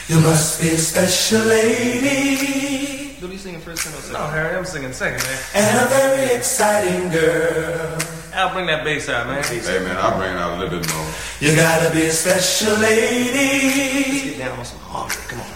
You must be a special lady. Who you singing first or second? No, Harry, I'm singing second, man. And a very exciting girl. Al, bring that bass out, man. Hey, man, I'll bring it out a little bit more. You gotta be a special lady. Let's get down on some harmony. Come on.